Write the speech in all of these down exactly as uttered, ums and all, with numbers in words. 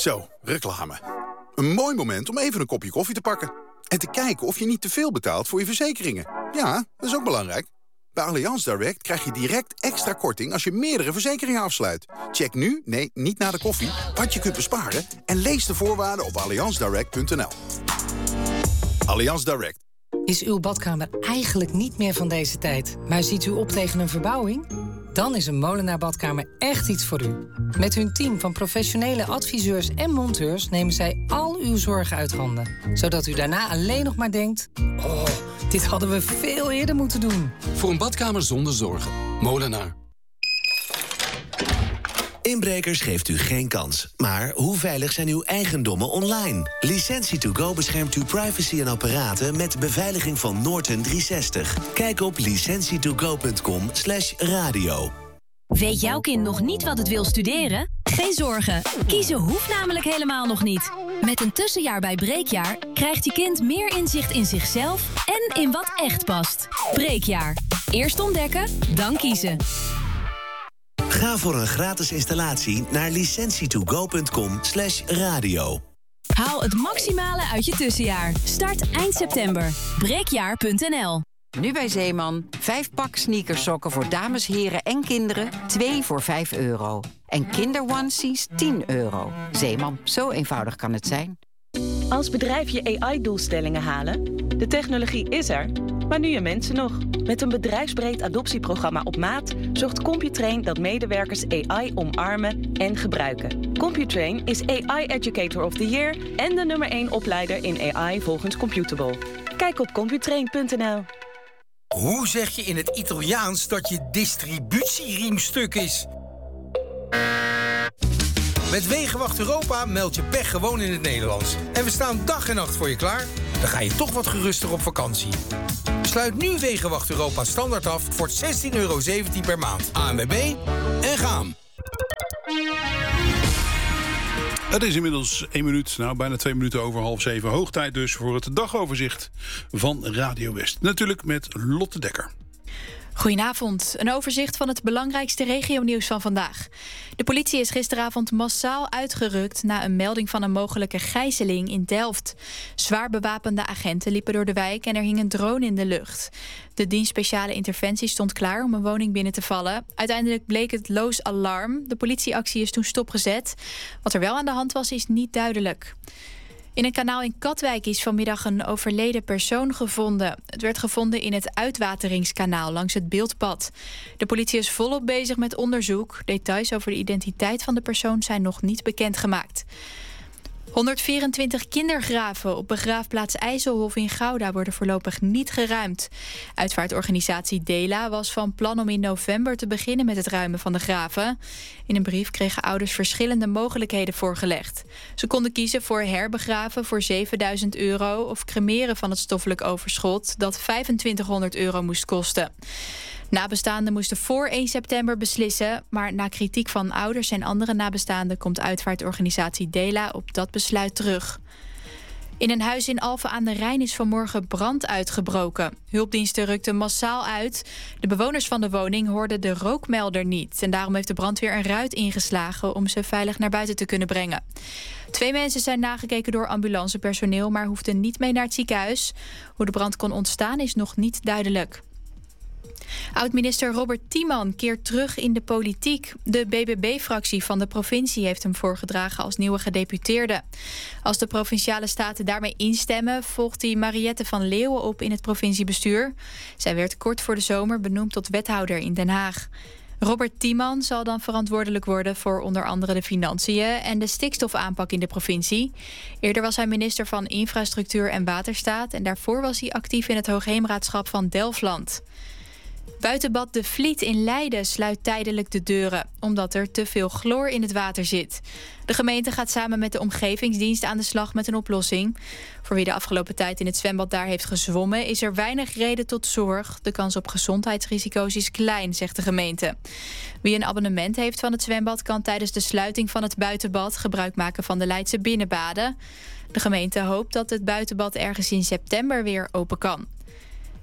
Zo, reclame. Een mooi moment om even een kopje koffie te pakken. En te kijken of je niet te veel betaalt voor je verzekeringen. Ja, dat is ook belangrijk. Bij Allianz Direct krijg je direct extra korting als je meerdere verzekeringen afsluit. Check nu, nee, niet na de koffie, wat je kunt besparen... en lees de voorwaarden op allianz direct punt n l. Allianz Direct. Is uw badkamer eigenlijk niet meer van deze tijd, maar ziet u op tegen een verbouwing? Dan is een Molenaar Badkamer echt iets voor u. Met hun team van professionele adviseurs en monteurs nemen zij al uw zorgen uit handen. Zodat u daarna alleen nog maar denkt... oh, dit hadden we veel eerder moeten doen. Voor een badkamer zonder zorgen. Molenaar. Inbrekers geeft u geen kans. Maar hoe veilig zijn uw eigendommen online? Licentie to go beschermt uw privacy en apparaten... met beveiliging van Norton driehonderdzestig. Kijk op licentie to go punt com slash radio. Weet jouw kind nog niet wat het wil studeren? Geen zorgen. Kiezen hoeft namelijk helemaal nog niet. Met een tussenjaar bij Breekjaar krijgt je kind meer inzicht in zichzelf... en in wat echt past. Breekjaar. Eerst ontdekken, dan kiezen. Ga voor een gratis installatie naar licentie to go punt com slash radio. Haal het maximale uit je tussenjaar. Start eind september. breekjaar punt n l. Nu bij Zeeman. Vijf pak sneakersokken voor dames, heren en kinderen. Twee voor vijf euro. En kinderonesies tien euro. Zeeman, zo eenvoudig kan het zijn. Als bedrijf je A I-doelstellingen halen? De technologie is er, maar nu je mensen nog. Met een bedrijfsbreed adoptieprogramma op maat... zorgt Computrain dat medewerkers A I omarmen en gebruiken. Computrain is A I Educator of the Year... en de nummer één opleider in A I volgens Computable. Kijk op computrain punt n l. Hoe zeg je in het Italiaans dat je distributieriem stuk is? Met Wegenwacht Europa meld je pech gewoon in het Nederlands. En we staan dag en nacht voor je klaar. Dan ga je toch wat geruster op vakantie. Sluit nu Wegenwacht Europa standaard af voor zestien euro zeventien per maand. A N W B en gaan. Het is inmiddels één minuut, nou bijna twee minuten over half zeven. Hoog tijd dus voor het dagoverzicht van Radio West. Natuurlijk met Lotte Dekker. Goedenavond. Een overzicht van het belangrijkste regionieuws van vandaag. De politie is gisteravond massaal uitgerukt na een melding van een mogelijke gijzeling in Delft. Zwaar bewapende agenten liepen door de wijk en er hing een drone in de lucht. De dienst speciale interventie stond klaar om een woning binnen te vallen. Uiteindelijk bleek het loos alarm. De politieactie is toen stopgezet. Wat er wel aan de hand was, is niet duidelijk. In een kanaal in Katwijk is vanmiddag een overleden persoon gevonden. Het werd gevonden in het uitwateringskanaal langs het Beeldpad. De politie is volop bezig met onderzoek. Details over de identiteit van de persoon zijn nog niet bekendgemaakt. honderdvierentwintig kindergraven op begraafplaats IJsselhof in Gouda worden voorlopig niet geruimd. Uitvaartorganisatie Dela was van plan om in november te beginnen met het ruimen van de graven. In een brief kregen ouders verschillende mogelijkheden voorgelegd. Ze konden kiezen voor herbegraven voor zevenduizend euro of cremeren van het stoffelijk overschot dat vijfentwintighonderd euro moest kosten. Nabestaanden moesten voor één september beslissen, maar na kritiek van ouders en andere nabestaanden komt uitvaartorganisatie Dela op dat besluit terug. In een huis in Alphen aan de Rijn is vanmorgen brand uitgebroken. Hulpdiensten rukten massaal uit. De bewoners van de woning hoorden de rookmelder niet. En daarom heeft de brandweer een ruit ingeslagen om ze veilig naar buiten te kunnen brengen. Twee mensen zijn nagekeken door ambulancepersoneel, maar hoefden niet mee naar het ziekenhuis. Hoe de brand kon ontstaan is nog niet duidelijk. Oud-minister Robert Tiemann keert terug in de politiek. De B B B-fractie van de provincie heeft hem voorgedragen als nieuwe gedeputeerde. Als de provinciale staten daarmee instemmen, volgt hij Mariette van Leeuwen op in het provinciebestuur. Zij werd kort voor de zomer benoemd tot wethouder in Den Haag. Robert Tiemann zal dan verantwoordelijk worden voor onder andere de financiën en de stikstofaanpak in de provincie. Eerder was hij minister van Infrastructuur en Waterstaat en daarvoor was hij actief in het Hoogheemraadschap van Delfland. Buitenbad De Vliet in Leiden sluit tijdelijk de deuren, omdat er te veel chloor in het water zit. De gemeente gaat samen met de omgevingsdienst aan de slag met een oplossing. Voor wie de afgelopen tijd in het zwembad daar heeft gezwommen, is er weinig reden tot zorg. De kans op gezondheidsrisico's is klein, zegt de gemeente. Wie een abonnement heeft van het zwembad kan tijdens de sluiting van het buitenbad gebruik maken van de Leidse binnenbaden. De gemeente hoopt dat het buitenbad ergens in september weer open kan.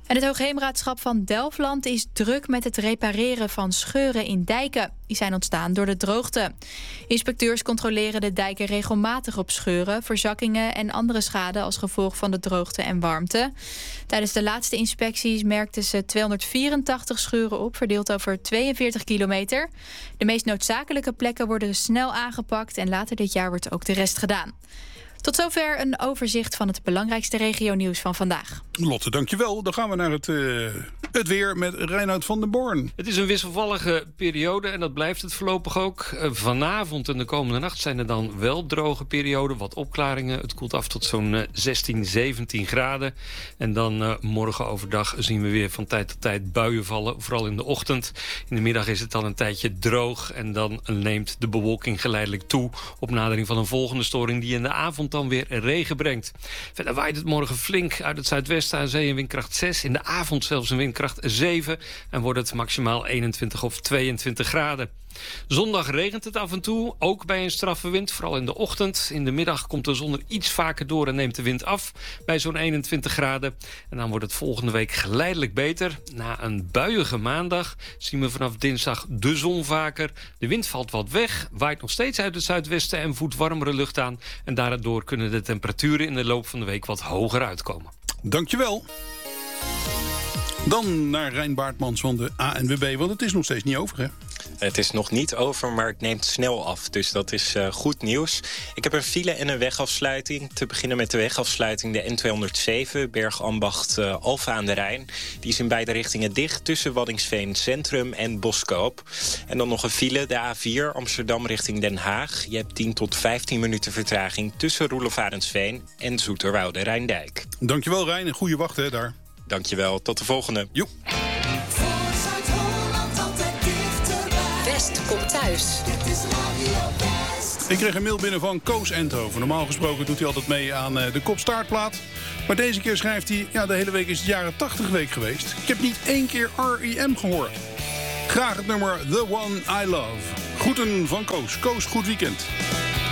En het Hoogheemraadschap van Delfland is druk met het repareren van scheuren in dijken. Die zijn ontstaan door de droogte. Inspecteurs controleren de dijken regelmatig op scheuren, verzakkingen en andere schade als gevolg van de droogte en warmte. Tijdens de laatste inspecties merkten ze tweehonderdvierentachtig scheuren op, verdeeld over tweeënveertig kilometer. De meest noodzakelijke plekken worden snel aangepakt en later dit jaar wordt ook de rest gedaan. Tot zover een overzicht van het belangrijkste regionieuws van vandaag. Lotte, dankjewel. Dan gaan we naar het, uh, het weer met Reinoud van den Born. Het is een wisselvallige periode en dat blijft het voorlopig ook. Uh, vanavond en de komende nacht zijn er dan wel droge perioden. Wat opklaringen. Het koelt af tot zo'n uh, zestien, zeventien graden. En dan uh, morgen overdag zien we weer van tijd tot tijd buien vallen. Vooral in de ochtend. In de middag is het dan een tijdje droog. En dan neemt de bewolking geleidelijk toe. Op nadering van een volgende storing die in de avond dan weer regen brengt. Verder waait het morgen flink uit het zuidwesten aan zee een windkracht zes. In de avond zelfs een windkracht zeven. En wordt het maximaal eenentwintig of tweeëntwintig graden. Zondag regent het af en toe, ook bij een straffe wind, vooral in de ochtend. In de middag komt de zon er iets vaker door en neemt de wind af bij zo'n eenentwintig graden. En dan wordt het volgende week geleidelijk beter. Na een buiige maandag zien we vanaf dinsdag de zon vaker. De wind valt wat weg, waait nog steeds uit het zuidwesten en voedt warmere lucht aan. En daardoor kunnen de temperaturen in de loop van de week wat hoger uitkomen. Dankjewel. Dan naar Rijn Baartmans van de A N W B, want het is nog steeds niet over, hè? Het is nog niet over, maar het neemt snel af. Dus dat is uh, goed nieuws. Ik heb een file en een wegafsluiting. Te beginnen met de wegafsluiting, de N tweehonderdzeven, Bergambacht uh, Alphen aan de Rijn. Die is in beide richtingen dicht tussen Waddinxveen Centrum en Boskoop. En dan nog een file, de A vier, Amsterdam richting Den Haag. Je hebt tien tot vijftien minuten vertraging tussen Roelof Arendsveen en Zoeterwoude Rijndijk. Dankjewel Rijn en goede wacht hè, daar. Dankjewel, tot de volgende. Joep. West komt thuis. Ik kreeg een mail binnen van Koos Endhoven. Normaal gesproken doet hij altijd mee aan de kop-staartplaat. Maar deze keer schrijft hij... ja, de hele week is het jaren tachtig week geweest. Ik heb niet één keer R E M gehoord. Graag het nummer The One I Love. Groeten van Koos. Koos, goed weekend.